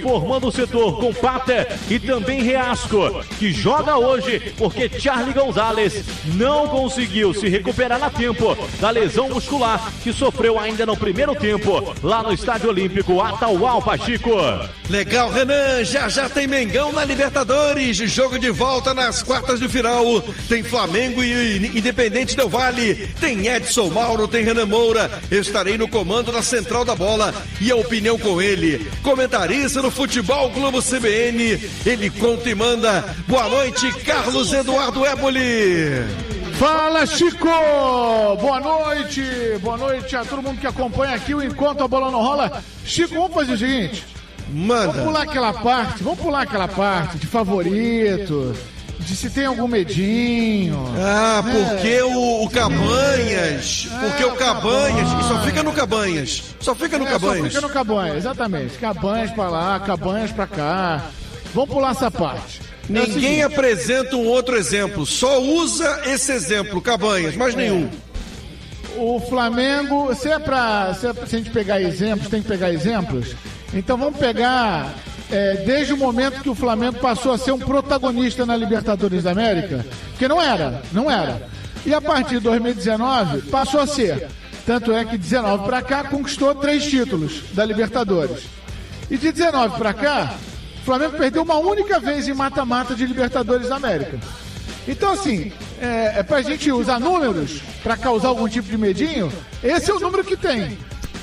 reformando o setor com Pater e também Reasco, que joga hoje porque Charlie Gonzalez não conseguiu se recuperar a tempo da lesão muscular que sofreu ainda no primeiro tempo lá no Estádio Olímpico Atahualpa Chico. Legal, Renan, já tem Mengão na Libertadores, jogo de volta nas quartas de final, tem Flamengo e Independente Del Valle, tem Edson Mauro, tem Renan Moura, estarei no comando da Central da Bola e a opinião com ele, comentarista no Futebol Globo CBN, ele conta e manda. Boa noite, Carlos Eduardo Éboli. Fala, Chico! Boa noite a todo mundo que acompanha aqui o Enquanto a Bola Não Rola. Chico, vamos fazer o seguinte, manda. Vamos pular aquela parte de favorito, de se tem algum medinho. Porque o Cabanhas, e só fica no Cabanhas. Só fica no Cabanhas, exatamente. Cabanhas pra lá, Cabanhas pra cá. Vamos pular essa parte. Ninguém apresenta um outro exemplo, só usa esse exemplo, Cabanhas, mais nenhum. O Flamengo, se a gente pegar exemplos, tem que pegar exemplos. Então vamos pegar desde o momento que o Flamengo passou a ser um protagonista na Libertadores da América, porque não era. E a partir de 2019 passou a ser. Tanto é que de 19 para cá conquistou 3 títulos da Libertadores. E de 19 para cá, o Flamengo perdeu uma única vez em mata-mata de Libertadores da América. Então, assim, pra gente usar números para causar algum tipo de medinho, esse é o número que tem.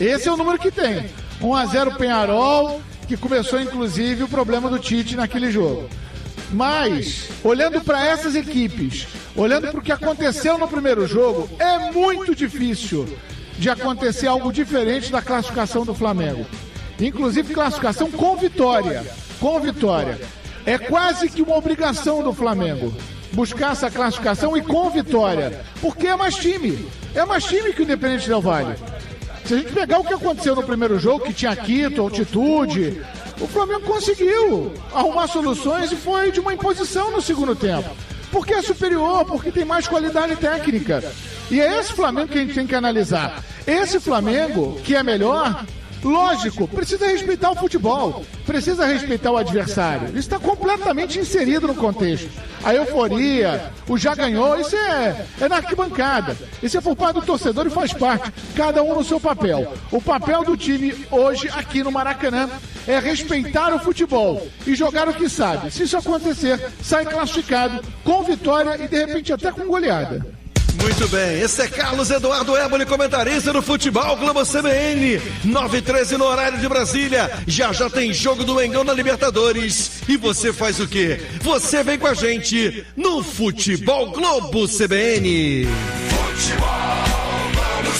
1-0 Peñarol, que começou, inclusive, o problema do Tite naquele jogo. Mas, olhando para essas equipes, olhando para o que aconteceu no primeiro jogo, é muito difícil de acontecer algo diferente da classificação do Flamengo. Inclusive, classificação com vitória. É quase que uma obrigação do Flamengo buscar essa classificação e com vitória, porque é mais time que o Independente Del Valle. Se a gente pegar o que aconteceu no primeiro jogo, que tinha Quito, altitude, o Flamengo conseguiu arrumar soluções e foi de uma imposição no segundo tempo. Porque é superior, porque tem mais qualidade técnica. E é esse Flamengo que a gente tem que analisar. Esse Flamengo, que é melhor, lógico, precisa respeitar o futebol, precisa respeitar o adversário. Isso está completamente inserido no contexto. A euforia, o já ganhou, isso é na arquibancada. Isso é por parte do torcedor e faz parte, cada um no seu papel. O papel do time hoje, aqui no Maracanã, é respeitar o futebol e jogar o que sabe. Se isso acontecer, sai classificado, com vitória e de repente até com goleada. Muito bem, esse é Carlos Eduardo Éboli, comentarista do Futebol Globo CBN, 9h13 no horário de Brasília. Já tem jogo do Mengão na Libertadores. E você faz o quê? Você vem com a gente no Futebol Globo CBN. Futebol Globo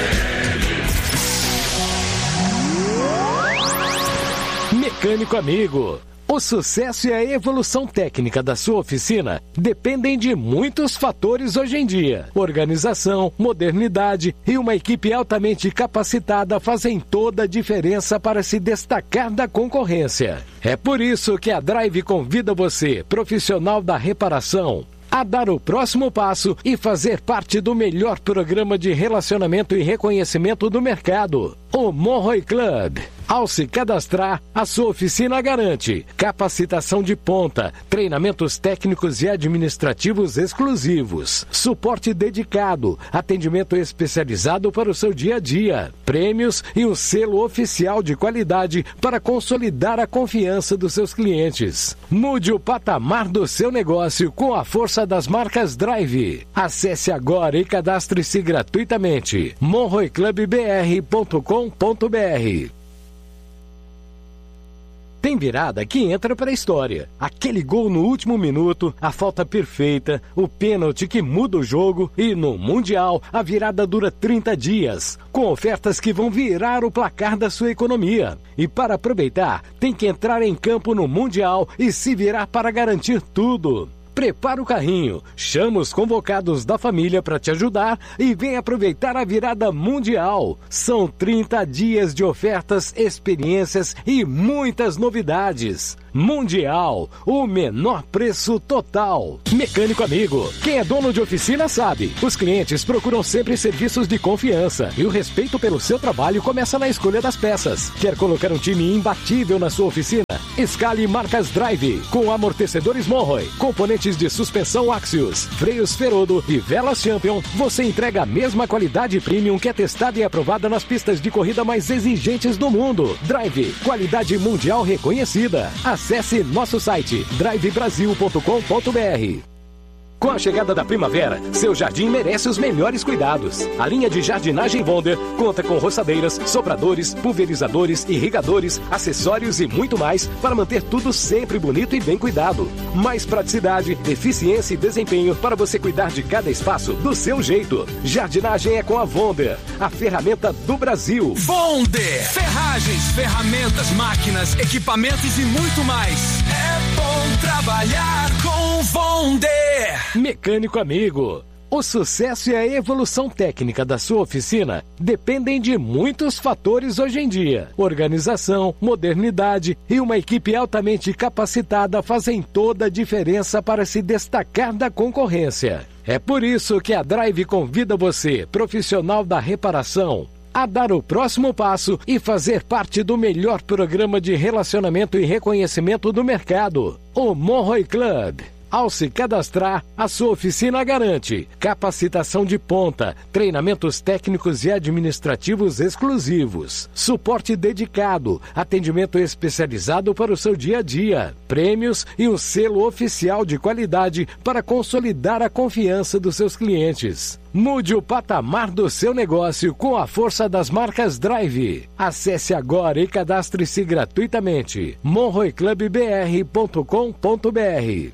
CBN. Mecânico amigo. O sucesso e a evolução técnica da sua oficina dependem de muitos fatores hoje em dia. Organização, modernidade e uma equipe altamente capacitada fazem toda a diferença para se destacar da concorrência. É por isso que a Drive convida você, profissional da reparação, a dar o próximo passo e fazer parte do melhor programa de relacionamento e reconhecimento do mercado, o Monroe Club. Ao se cadastrar, a sua oficina garante capacitação de ponta, treinamentos técnicos e administrativos exclusivos, suporte dedicado, atendimento especializado para o seu dia a dia, prêmios e um selo oficial de qualidade para consolidar a confiança dos seus clientes. Mude o patamar do seu negócio com a força das marcas Drive. Acesse agora e cadastre-se gratuitamente. monroeclubbr.com.br. Tem virada que entra para a história. Aquele gol no último minuto, a falta perfeita, o pênalti que muda o jogo e no Mundial a virada dura 30 dias, com ofertas que vão virar o placar da sua economia. E para aproveitar, tem que entrar em campo no Mundial e se virar para garantir tudo. Prepara o carrinho, chama os convocados da família para te ajudar e vem aproveitar a virada mundial. São 30 dias de ofertas, experiências e muitas novidades. Mundial, o menor preço total. Mecânico Amigo, quem é dono de oficina sabe. Os clientes procuram sempre serviços de confiança e o respeito pelo seu trabalho começa na escolha das peças. Quer colocar um time imbatível na sua oficina? Escale marcas Drive, com amortecedores Monroy, componentes de suspensão Axios, freios Ferodo e velas Champion. Você entrega a mesma qualidade premium que é testada e aprovada nas pistas de corrida mais exigentes do mundo. Drive, qualidade mundial reconhecida. Acesse nosso site drivebrasil.com.br. Com a chegada da primavera, seu jardim merece os melhores cuidados. A linha de jardinagem Wonder conta com roçadeiras, sopradores, pulverizadores, irrigadores, acessórios e muito mais para manter tudo sempre bonito e bem cuidado. Mais praticidade, eficiência e desempenho para você cuidar de cada espaço do seu jeito. Jardinagem é com a Wonder, a ferramenta do Brasil. Wonder! Ferragens, ferramentas, máquinas, equipamentos e muito mais. É bom trabalhar com Wonder! Mecânico Amigo, o sucesso e a evolução técnica da sua oficina dependem de muitos fatores hoje em dia. Organização, modernidade e uma equipe altamente capacitada fazem toda a diferença para se destacar da concorrência. É por isso que a Drive convida você, profissional da reparação, a dar o próximo passo e fazer parte do melhor programa de relacionamento e reconhecimento do mercado, o Monroy Club. Ao se cadastrar, a sua oficina garante capacitação de ponta, treinamentos técnicos e administrativos exclusivos, suporte dedicado, atendimento especializado para o seu dia a dia, prêmios e um selo oficial de qualidade para consolidar a confiança dos seus clientes. Mude o patamar do seu negócio com a força das marcas Drive. Acesse agora e cadastre-se gratuitamente. monroyclubbr.com.br.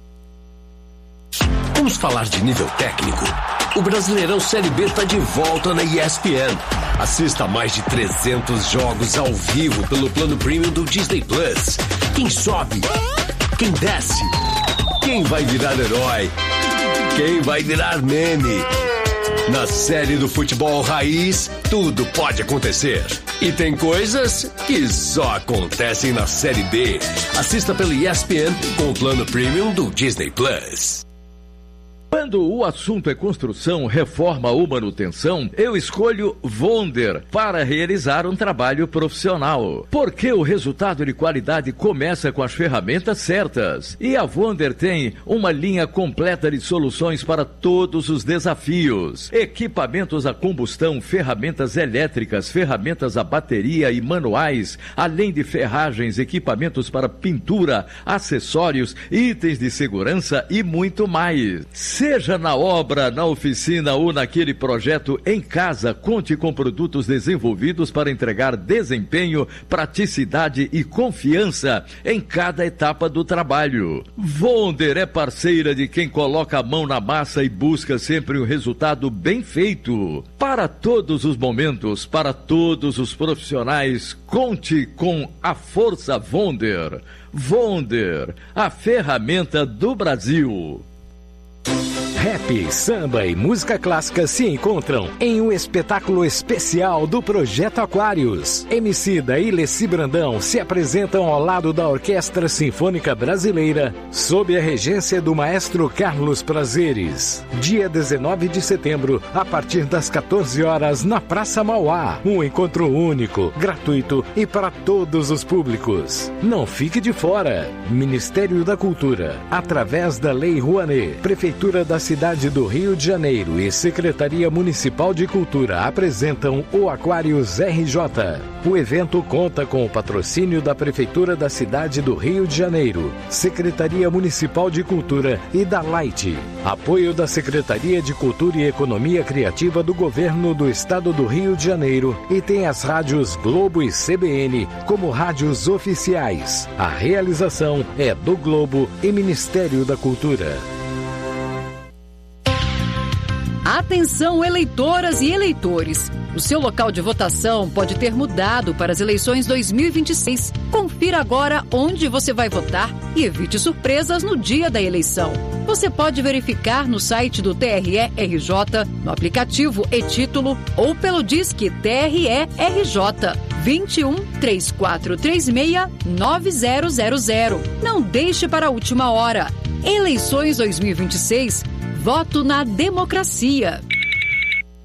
Vamos falar de nível técnico? O Brasileirão Série B está de volta na ESPN. Assista a mais de 300 jogos ao vivo pelo plano premium do Disney Plus. Quem sobe? Quem desce? Quem vai virar herói? Quem vai virar meme? Na série do futebol raiz, tudo pode acontecer. E tem coisas que só acontecem na Série B. Assista pela ESPN com o plano premium do Disney Plus. Quando o assunto é construção, reforma ou manutenção, eu escolho Wonder para realizar um trabalho profissional. Porque o resultado de qualidade começa com as ferramentas certas. E a Wonder tem uma linha completa de soluções para todos os desafios. Equipamentos a combustão, ferramentas elétricas, ferramentas a bateria e manuais, além de ferragens, equipamentos para pintura, acessórios, itens de segurança e muito mais. Seja na obra, na oficina ou naquele projeto em casa, conte com produtos desenvolvidos para entregar desempenho, praticidade e confiança em cada etapa do trabalho. Wonder é parceira de quem coloca a mão na massa e busca sempre um resultado bem feito. Para todos os momentos, para todos os profissionais, conte com a força Wonder. Wonder, a ferramenta do Brasil. Rap, samba e música clássica se encontram em um espetáculo especial do Projeto Aquários. Emicida e Leci Brandão se apresentam ao lado da Orquestra Sinfônica Brasileira, sob a regência do maestro Carlos Prazeres. Dia 19 de setembro, a partir das 14 horas, na Praça Mauá. Um encontro único, gratuito e para todos os públicos. Não fique de fora. Ministério da Cultura, através da Lei Rouanet, Prefeitura da Cidade do Rio de Janeiro e Secretaria Municipal de Cultura apresentam o Aquários RJ. O evento conta com o patrocínio da Prefeitura da Cidade do Rio de Janeiro, Secretaria Municipal de Cultura e da Light. Apoio da Secretaria de Cultura e Economia Criativa do Governo do Estado do Rio de Janeiro e tem as rádios Globo e CBN como rádios oficiais. A realização é do Globo e Ministério da Cultura. Atenção, eleitoras e eleitores. O seu local de votação pode ter mudado para as eleições 2026. Confira agora onde você vai votar e evite surpresas no dia da eleição. Você pode verificar no site do TRE-RJ, no aplicativo e-Título ou pelo Disque TRE-RJ 21 3436 9000. Não deixe para a última hora. Eleições 2026. Voto na democracia.